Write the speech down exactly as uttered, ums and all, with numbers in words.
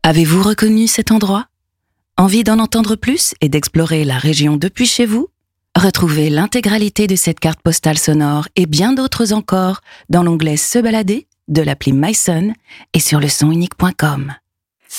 Avez-vous reconnu cet endroit ? Envie d'en entendre plus et d'explorer la région depuis chez vous ? Retrouvez l'intégralité de cette carte postale sonore et bien d'autres encore dans l'onglet Se balader de l'appli myson et sur le son unique point com.